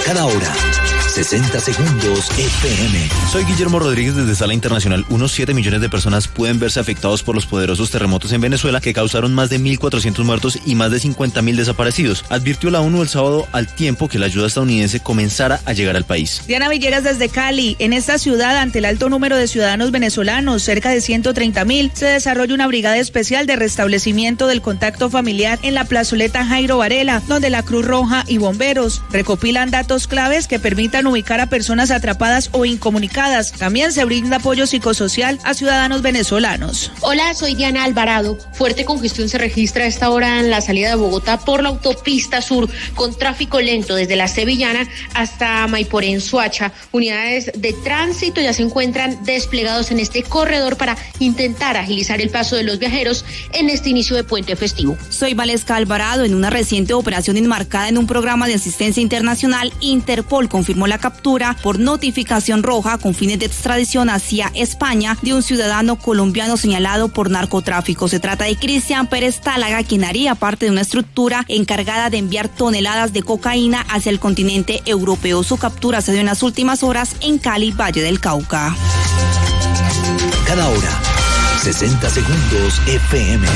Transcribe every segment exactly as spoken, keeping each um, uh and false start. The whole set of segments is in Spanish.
Cada hora, sesenta segundos F M. Soy Guillermo Rodríguez desde Sala Internacional. Unos siete millones de personas pueden verse afectados por los poderosos terremotos en Venezuela que causaron más de mil cuatrocientos muertos y más de cincuenta mil desaparecidos. Advirtió la ONU el sábado al tiempo que la ayuda estadounidense comenzara a llegar al país. Diana Villeras desde Cali. En esta ciudad, ante el alto número de ciudadanos venezolanos, cerca de ciento treinta mil, se desarrolla una brigada especial de restablecimiento del contacto familiar en la plazoleta Jairo Varela, donde la Cruz Roja y bomberos recopilan datos claves que permitan ubicar a personas atrapadas o incomunicadas. También se brinda apoyo psicosocial a ciudadanos venezolanos. Hola, soy Diana Alvarado. Fuerte congestión se registra a esta hora en la salida de Bogotá por la autopista sur, con tráfico lento desde la Sevillana hasta Maiporé en Soacha. Unidades de tránsito ya se encuentran desplegados en este corredor para intentar agilizar el paso de los viajeros en este inicio de puente festivo. Soy Valesca Alvarado. En una reciente operación enmarcada en un programa de asistencia internacional, Interpol confirmó la captura por notificación roja con fines de extradición hacia España de un ciudadano colombiano señalado por narcotráfico. Se trata de Cristian Pérez Tálaga, quien haría parte de una estructura encargada de enviar toneladas de cocaína hacia el continente europeo. Su captura se dio en las últimas horas en Cali, Valle del Cauca. Cada hora, sesenta segundos F M.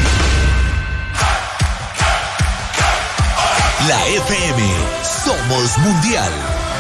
La F M, somos mundial.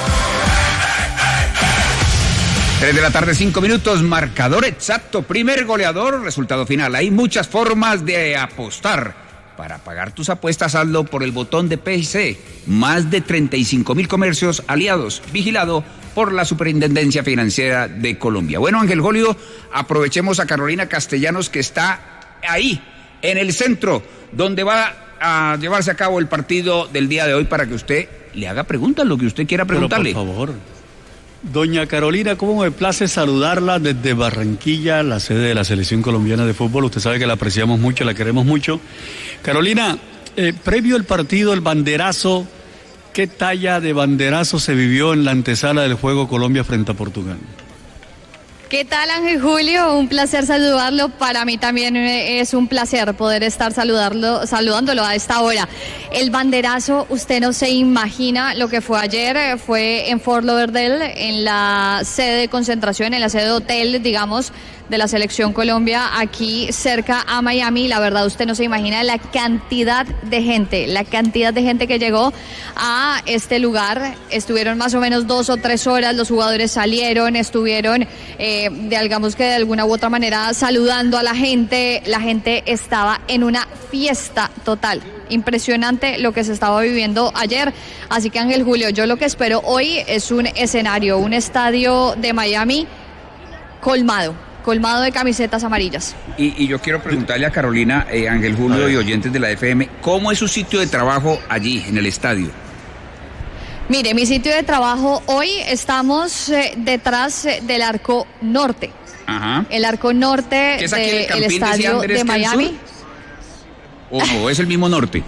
tres de la tarde, cinco minutos, marcador exacto, primer goleador, resultado final. Hay muchas formas de apostar. Para pagar tus apuestas, hazlo por el botón de P I C. Más de treinta y cinco mil comercios aliados, vigilado por la Superintendencia Financiera de Colombia. Bueno, Ángel Julio, aprovechemos a Carolina Castellanos, que está ahí, en el centro, donde va a llevarse a cabo el partido del día de hoy, para que usted le haga preguntas, lo que usted quiera preguntarle. Pero por favor, doña Carolina, cómo me place saludarla desde Barranquilla, la sede de la Selección Colombiana de Fútbol. Usted sabe que la apreciamos mucho, la queremos mucho. Carolina, eh, previo al partido, el banderazo, ¿qué talla de banderazo se vivió en la antesala del juego Colombia frente a Portugal? ¿Qué tal, Ángel Julio? Un placer saludarlo. Para mí también es un placer poder estar saludarlo, saludándolo a esta hora. El banderazo, usted no se imagina lo que fue ayer. Fue en Fort Lauderdale, en la sede de concentración, en la sede de hotel, digamos, de la Selección Colombia, aquí cerca a Miami. La verdad, usted no se imagina la cantidad de gente, la cantidad de gente que llegó a este lugar. Estuvieron más o menos dos o tres horas, los jugadores salieron, estuvieron, eh, digamos que de alguna u otra manera, saludando a la gente. La gente estaba en una fiesta total. Impresionante lo que se estaba viviendo ayer. Así que, Ángel Julio, yo lo que espero hoy es un escenario, un estadio de Miami colmado. colmado de camisetas amarillas. Y, y yo quiero preguntarle a Carolina, eh, Ángel Julio y oyentes de la F M, ¿cómo es su sitio de trabajo allí, en el estadio? Mire, mi sitio de trabajo, hoy estamos eh, detrás eh, del Arco Norte. Ajá. El Arco Norte del estadio de, de Miami. ¿O no, es el mismo norte?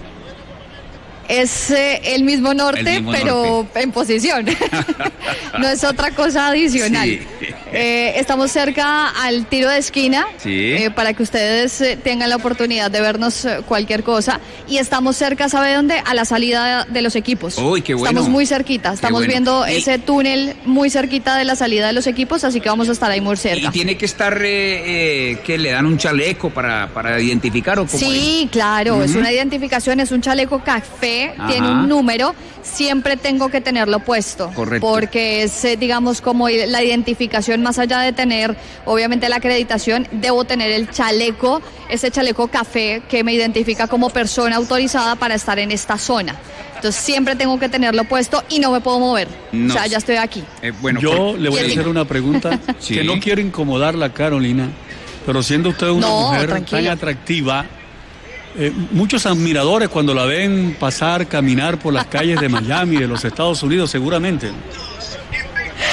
Es eh, el mismo norte, el mismo pero norte. En posición. No es otra cosa adicional. Sí. Eh, estamos cerca al tiro de esquina, sí. eh, para que ustedes eh, tengan la oportunidad de vernos eh, cualquier cosa. Y estamos cerca, ¿sabe dónde? A la salida de los equipos. Uy, qué bueno. Estamos muy cerquita, estamos bueno. viendo y... ese túnel muy cerquita de la salida de los equipos, así que vamos a estar ahí muy cerca. ¿Y tiene que estar, eh, eh, que le dan un chaleco para, para identificar o cómo Sí, es? claro, uh-huh. es una identificación, es un chaleco café, Ajá. tiene un número, siempre tengo que tenerlo puesto. Correcto. Porque es, digamos, como la identificación, más allá de tener, obviamente, la acreditación, debo tener el chaleco, ese chaleco café que me identifica como persona autorizada para estar en esta zona. Entonces siempre tengo que tenerlo puesto y no me puedo mover. No. O sea, ya estoy aquí. Eh, bueno, Yo por... le voy a hacer una pregunta ¿Sí? que no quiero incomodarla, Carolina, pero siendo usted una no, mujer tranquila. tan atractiva, eh, muchos admiradores cuando la ven pasar, caminar por las calles de Miami, de los Estados Unidos, seguramente.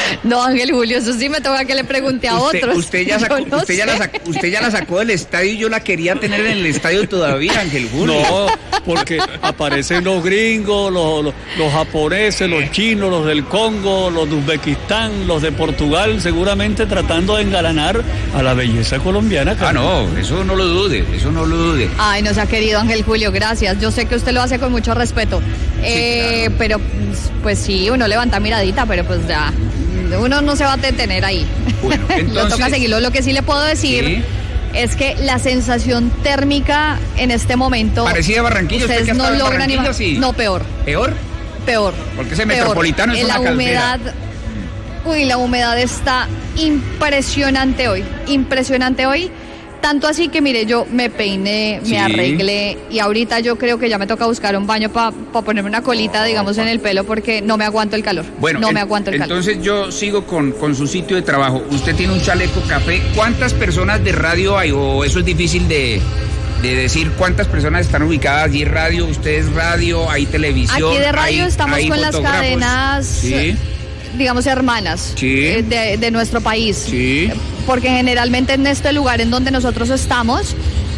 No, Ángel Julio, eso sí me toca que le pregunte a usted, otros. Usted ya, sacó, no usted, ya la sacó, usted ya la sacó del estadio y yo la quería tener en el estadio todavía, Ángel Julio. No, porque aparecen los gringos, los, los, los japoneses, los chinos, los del Congo, los de Uzbekistán, los de Portugal, seguramente tratando de engalanar a la belleza colombiana. Ah, no, eso no lo dude, eso no lo dude. Ay, nos ha querido Ángel Julio, gracias. Yo sé que usted lo hace con mucho respeto. Eh, sí, claro. Pero, pues sí, uno levanta miradita, pero pues ya, uno no se va a detener ahí. Bueno, entonces... Lo toca seguirlo. Lo que sí le puedo decir... ¿Sí? Es que la sensación térmica en este momento... ¿Parecía Barranquilla? Ustedes ¿Usted que no logran Barranquilla, sí? No, peor. ¿Peor? Peor. Porque ese peor. Metropolitano es la una humedad, caldera. Uy, la humedad está impresionante hoy. Impresionante hoy. Tanto así que, mire, yo me peiné, Sí. me arreglé y ahorita yo creo que ya me toca buscar un baño para pa ponerme una colita, digamos, en el pelo porque no me aguanto el calor. Bueno, no en, me aguanto el entonces calor. yo sigo con, con su sitio de trabajo. Usted tiene un chaleco café. ¿Cuántas personas de radio hay? O eso es difícil de, de decir cuántas personas están ubicadas. ¿Y radio? ¿Usted es radio? ¿Hay televisión? Aquí de radio hay, estamos hay con las cadenas... Sí. digamos, hermanas Sí. eh, de, de nuestro país. Sí. Porque generalmente en este lugar en donde nosotros estamos,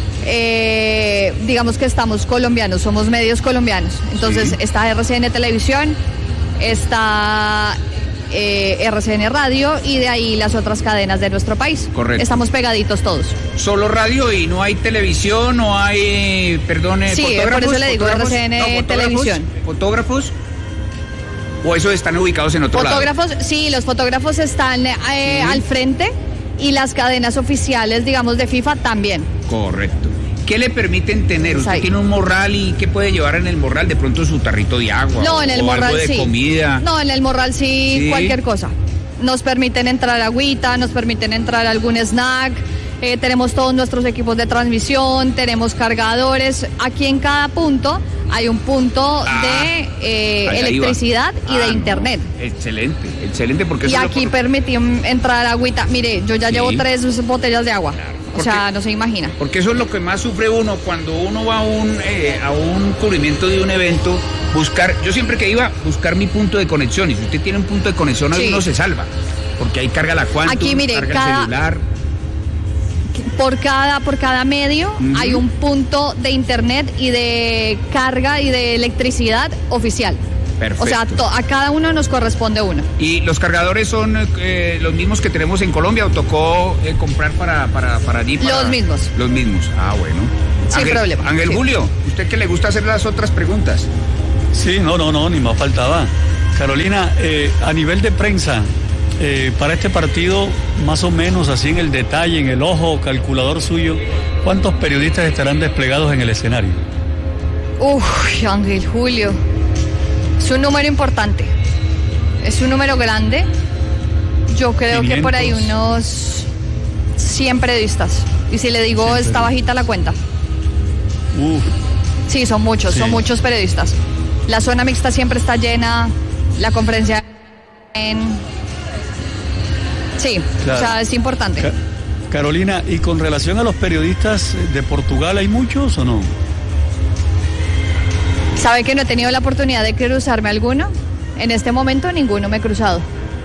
eh, digamos que estamos colombianos, somos medios colombianos. Entonces Sí. está R C N Televisión, está eh, R C N Radio y de ahí las otras cadenas de nuestro país. Correcto. Estamos pegaditos todos. Solo radio y no hay televisión, no hay, perdone, Sí, fotógrafos. por eso le digo fotógrafos, R C N no, fotógrafos, Televisión. ¿Fotógrafos? ¿O esos están ubicados en otro Fotógrafos, lado? sí, los fotógrafos están eh, Sí. al frente y las cadenas oficiales, digamos, de FIFA también. Correcto. ¿Qué le permiten tener? Pues ¿Usted ahí. tiene un morral y qué puede llevar en el morral? De pronto su tarrito de agua. No, en el o morral algo de sí. comida. No, en el morral sí, Sí. cualquier cosa. Nos permiten entrar agüita, nos permiten entrar algún snack. Eh, tenemos todos nuestros equipos de transmisión, tenemos cargadores. Aquí en cada punto hay un punto Ah, de eh, allá electricidad iba. y de Ah, no. internet. Excelente, excelente porque Y eso es lo aquí por- permitimos entrar agüita. Mire, yo ya Sí. llevo tres botellas de agua. O porque- sea, no se imagina. Porque eso es lo que más sufre uno cuando uno va a un, eh, a un cubrimiento de un evento, buscar, yo siempre que iba, buscar mi punto de conexión. Y si usted tiene un punto de conexión, ahí Sí. uno se salva. Porque ahí carga la Quantum, Aquí, mire, carga cada- el celular. Por cada, por cada medio Ujú. hay un punto de internet y de carga y de electricidad oficial. Perfecto. O sea, to- a cada uno nos corresponde uno. ¿Y los cargadores son eh, los mismos que tenemos en Colombia o tocó eh, comprar para, para, para allí? para- Los mismos. Los mismos. Ah, bueno. Sin Ángel, problema. Ángel Sí. Julio, ¿usted que le gusta hacer las otras preguntas? Sí, no, no, no, ni más faltaba. Carolina, eh, a nivel de prensa, eh, para este partido, más o menos así en el detalle, en el ojo calculador suyo, ¿cuántos periodistas estarán desplegados en el escenario? Uf, Ángel Julio. Es un número importante. Es un número grande. Yo creo que por ahí quinientos. unos cien periodistas. Y si le digo, cien está bajita la cuenta. Uf, Sí, son muchos, Sí. son muchos periodistas. La zona mixta siempre está llena, la conferencia en... Sí, Claro. o sea, es importante. Ca- Carolina, ¿y con relación a los periodistas de Portugal hay muchos o no? ¿Sabe que no he tenido la oportunidad de cruzarme alguno? En este momento ninguno me he cruzado.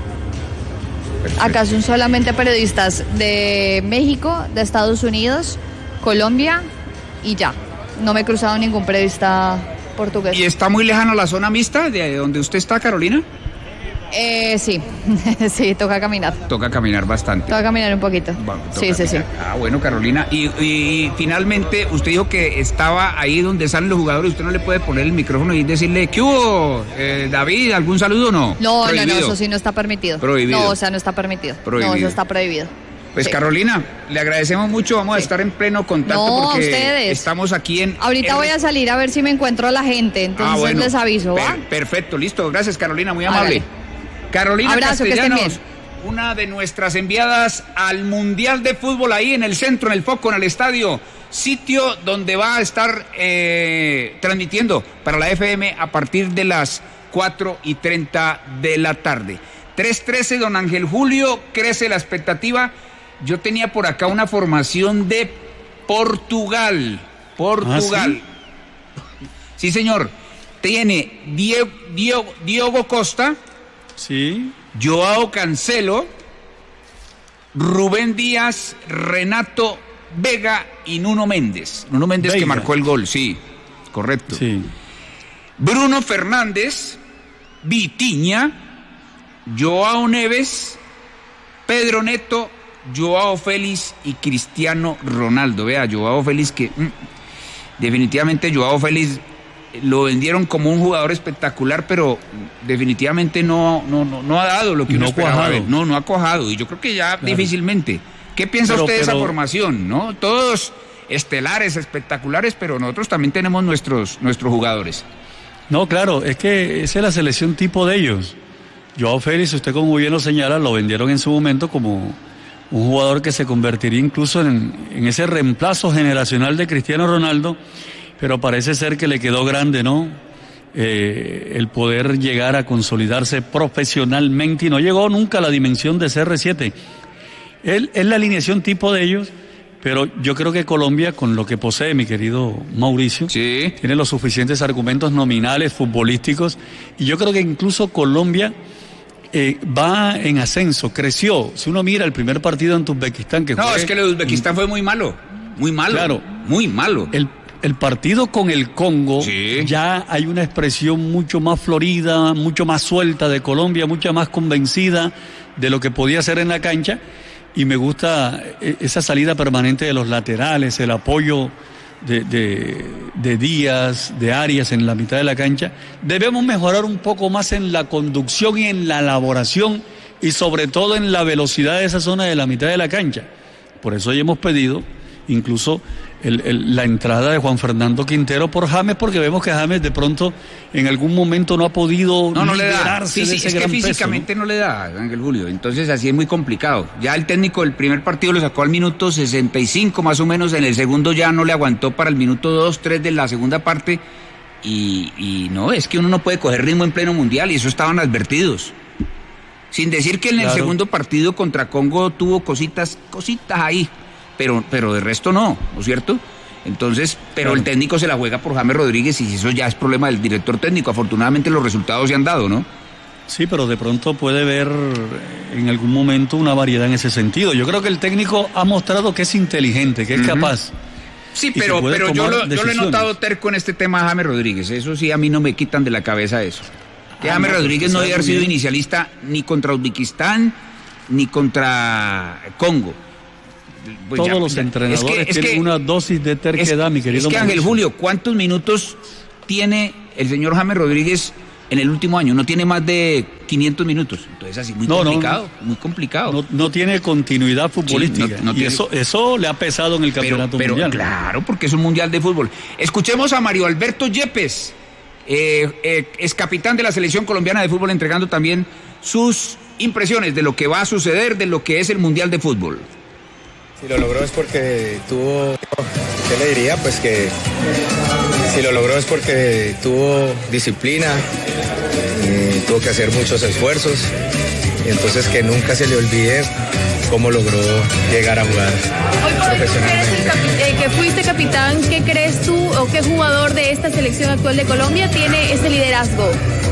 Acá son solamente periodistas de México, de Estados Unidos, Colombia y ya. No me he cruzado ningún periodista portugués. ¿Y está muy lejana la zona mixta de donde usted está, Carolina? Eh, sí, sí, toca caminar. Toca caminar bastante. Toca caminar un poquito. Bueno, toca Sí, sí, sí. caminar. Ah, bueno, Carolina. Y, y finalmente, usted dijo que estaba ahí donde salen los jugadores. ¿Usted no le puede poner el micrófono y decirle, ¿qué hubo, eh, David? ¿Algún saludo o no? No, no, no, Prohibido. eso sí no está permitido. Prohibido. No, o sea, no está permitido. Prohibido. No, eso está prohibido. Pues Sí. Carolina, le agradecemos mucho. Vamos a Sí. estar en pleno contacto No, porque ustedes. estamos aquí en... Ahorita en- voy a salir a ver si me encuentro a la gente, entonces Ah, bueno. les aviso, ¿va? Per- perfecto, listo. Gracias, Carolina, muy amable. Hágale. Carolina Abrazo, que estén Castellanos, bien. una de nuestras enviadas al Mundial de Fútbol ahí en el centro, en el foco, en el estadio, sitio donde va a estar eh, transmitiendo para la F M a partir de las cuatro y treinta de la tarde. tres trece, don Ángel Julio, crece la expectativa. Yo tenía por acá una formación de Portugal. Portugal. Sí, señor. Tiene Diego, Diego, Diogo Costa, Sí. Joao Cancelo, Rubén Díaz, Renato Vega y Nuno Méndez. Nuno Méndez Vega. Que marcó el gol, sí, correcto. Sí. Bruno Fernández, Vitinha, Joao Neves, Pedro Neto, Joao Félix y Cristiano Ronaldo. Vea, Joao Félix que mm, definitivamente Joao Félix lo vendieron como un jugador espectacular, pero definitivamente no, no, no, no ha dado lo que uno no esperaba. No, no ha cuajado, y yo creo que ya claro. difícilmente. ¿Qué piensa pero, usted de pero... esa formación? ¿No? Todos estelares, espectaculares, pero nosotros también tenemos nuestros, nuestros jugadores. No, claro, es que esa es la selección tipo de ellos. Joao Félix, usted como muy bien lo señala, lo vendieron en su momento como un jugador que se convertiría incluso en, en ese reemplazo generacional de Cristiano Ronaldo, pero parece ser que le quedó grande, ¿no? Eh, el poder llegar a consolidarse profesionalmente, y no llegó nunca a la dimensión de C R siete. Él es la alineación tipo de ellos, pero yo creo que Colombia, con lo que posee mi querido Mauricio, sí. tiene los suficientes argumentos nominales, futbolísticos, y yo creo que incluso Colombia eh, va en ascenso, creció. Si uno mira el primer partido ante Uzbekistán, que no, fue... es que el Uzbekistán fue muy malo, muy malo, claro, muy malo. El El partido con el Congo, sí. ya hay una expresión mucho más florida, mucho más suelta de Colombia, mucho más convencida de lo que podía hacer en la cancha, y me gusta esa salida permanente de los laterales, el apoyo de, de, de Díaz, de Arias en la mitad de la cancha. Debemos mejorar un poco más en la conducción y en la elaboración, y sobre todo en la velocidad de esa zona de la mitad de la cancha. Por eso hoy hemos pedido incluso el, el, la entrada de Juan Fernando Quintero por James, porque vemos que James de pronto en algún momento no ha podido no, no liberarse le da. Sí, de sí, ese es gran que físicamente peso, ¿no? no le da, Ángel Julio, entonces así es muy complicado. Ya el técnico del primer partido lo sacó al minuto sesenta y cinco más o menos, en el segundo ya no le aguantó para el minuto dos, tres de la segunda parte, y, y no, es que uno no puede coger ritmo en pleno mundial, y eso estaban advertidos. Sin decir que en claro. el segundo partido contra Congo tuvo cositas, cositas ahí, pero, pero de resto no, ¿no es cierto? Entonces, pero claro. el técnico se la juega por James Rodríguez, y eso ya es problema del director técnico. Afortunadamente los resultados se han dado, ¿no? Sí, pero de pronto puede ver en algún momento una variedad en ese sentido. Yo creo que el técnico ha mostrado que es inteligente, que es uh-huh. capaz. Sí, pero, pero yo, lo, yo lo he notado terco en este tema a James Rodríguez. Eso sí, a mí no me quitan de la cabeza eso. Que ah, James no, Rodríguez no debe haber sido inicialista ni contra Uzbekistán ni contra Congo. Pues Todos ya, los entrenadores es que, es tienen que, una dosis de terquedad, es, mi querido. Es que Ángel Julio, ¿cuántos minutos tiene el señor James Rodríguez en el último año? No tiene más de quinientos minutos. Entonces así, muy no, complicado, no, muy complicado. No, no tiene continuidad futbolística. Sí, no, no y tiene... eso, eso le ha pesado en el campeonato pero, pero, mundial. Claro, porque es un mundial de fútbol. Escuchemos a Mario Alberto Yepes, eh, eh, es capitán de la selección colombiana de fútbol, entregando también sus impresiones de lo que va a suceder, de lo que es el mundial de fútbol. Si lo logró es porque tuvo, ¿qué le diría? Pues que si lo logró es porque tuvo disciplina, eh, tuvo que hacer muchos esfuerzos, y entonces que nunca se le olvide cómo logró llegar a jugar profesionalmente. Eh, que fuiste capitán, ¿qué crees tú o qué jugador de esta selección actual de Colombia tiene ese liderazgo?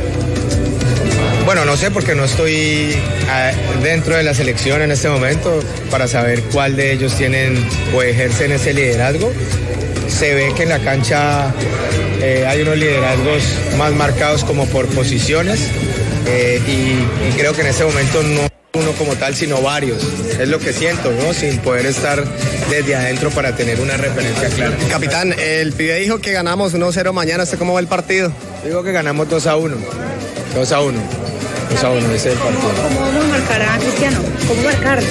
Bueno, no sé porque no estoy dentro de la selección en este momento para saber cuál de ellos tienen o ejercen ese liderazgo. Se ve que en la cancha eh, hay unos liderazgos más marcados como por posiciones eh, y, y creo que en este momento no uno como tal, sino varios. Es lo que siento, ¿no? Sin poder estar desde adentro para tener una referencia clara. Capitán, el pibe dijo que ganamos uno cero mañana. ¿Usted cómo va el partido? Digo que ganamos dos a uno. dos a uno. dos a uno, ese es el partido. ¿Cómo vamos a marcar a Cristiano? ¿Cómo marcarlo?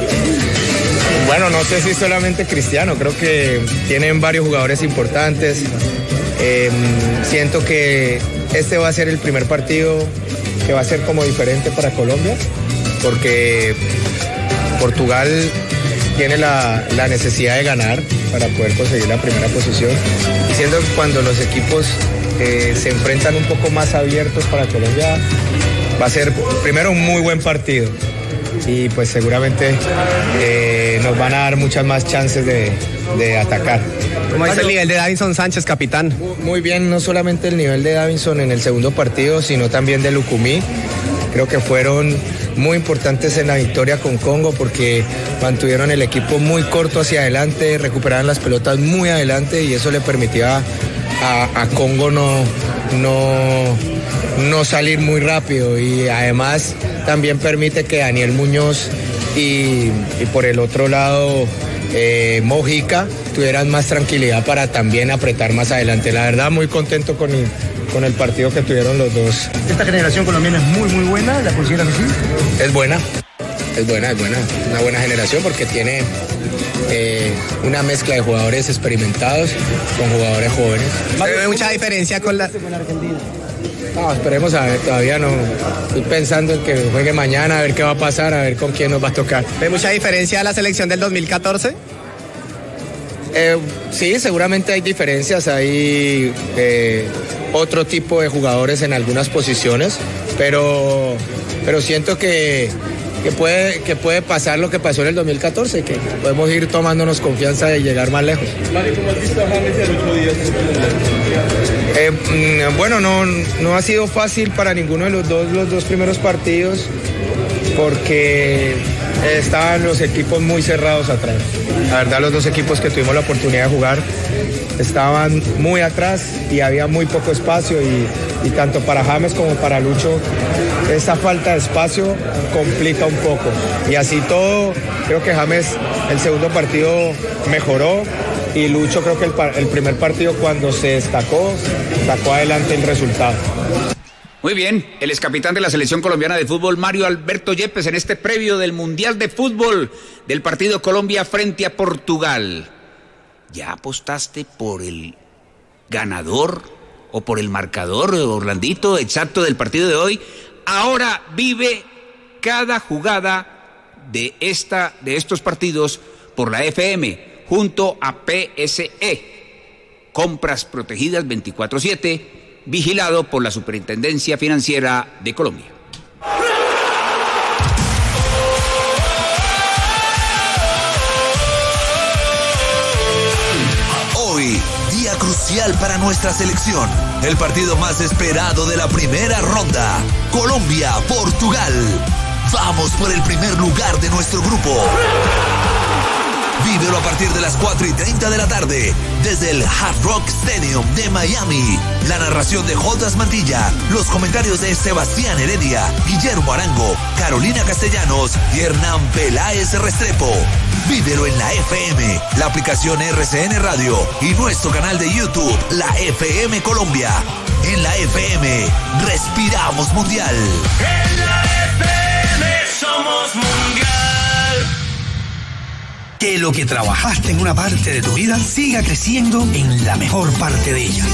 Bueno, no sé si solamente Cristiano. Creo que tienen varios jugadores importantes. Eh, siento que este va a ser el primer partido que va a ser como diferente para Colombia, porque Portugal tiene la, la necesidad de ganar para poder conseguir la primera posición. Y siendo que cuando los equipos eh, se enfrentan un poco más abiertos para Colombia, va a ser primero un muy buen partido y pues seguramente eh, nos van a dar muchas más chances de, de atacar. ¿Cómo es el nivel de Davinson Sánchez, capitán? Muy bien, no solamente el nivel de Davinson en el segundo partido, sino también de Lucumí. Creo que fueron muy importantes en la victoria con Congo porque mantuvieron el equipo muy corto hacia adelante, recuperaban las pelotas muy adelante y eso le permitía a, a Congo no, no, no salir muy rápido, y además también permite que Daniel Muñoz y, y por el otro lado eh, Mojica tuvieran más tranquilidad para también apretar más adelante. La verdad, muy contento con el, con el partido que tuvieron los dos. Esta generación colombiana es muy muy buena, ¿la consideras así? Es buena, es buena, es buena, una buena generación porque tiene eh, una mezcla de jugadores experimentados con jugadores jóvenes. ¿Se ve mucha diferencia con la... No, esperemos a ver, todavía no. Estoy pensando en que juegue mañana, a ver qué va a pasar, a ver con quién nos va a tocar. ¿Ve mucha diferencia a la selección del dos mil catorce? Eh, sí, seguramente hay diferencias, hay eh, otro tipo de jugadores en algunas posiciones, pero, pero siento que, que, puede, que puede pasar lo que pasó en el dos mil catorce, que podemos ir tomándonos confianza de llegar más lejos. ¿Cómo has visto a James en ocho días? Eh, bueno, no, no ha sido fácil para ninguno de los dos los dos primeros partidos porque estaban los equipos muy cerrados atrás. La verdad, los dos equipos que tuvimos la oportunidad de jugar estaban muy atrás y había muy poco espacio y, y tanto para James como para Lucho esa falta de espacio complica un poco. Y así todo, creo que James el segundo partido mejoró y Lucho creo que el, el primer partido cuando se destacó, sacó adelante el resultado. Muy bien, el excapitán de la Selección Colombiana de Fútbol, Mario Alberto Yepes, en este previo del Mundial de Fútbol del partido Colombia frente a Portugal. ¿Ya apostaste por el ganador o por el marcador, Orlandito, exacto del partido de hoy? Ahora vive cada jugada de, esta, de estos partidos por la F M junto a P S E. Compras protegidas veinticuatro siete. Vigilado por la Superintendencia Financiera de Colombia. Hoy, día crucial para nuestra selección. El partido más esperado de la primera ronda. Colombia-Portugal. Vamos por el primer lugar de nuestro grupo. Vívelo a partir de las cuatro y treinta de la tarde desde el Hard Rock Stadium de Miami. La narración de Jotas Mantilla, los comentarios de Sebastián Heredia, Guillermo Arango, Carolina Castellanos y Hernán Peláez Restrepo. Vívelo en la F M, la aplicación R C N Radio y nuestro canal de YouTube, la F M Colombia. En la F M, respiramos mundial. En la F M somos mundial. Que lo que trabajaste en una parte de tu vida siga creciendo en la mejor parte de ella.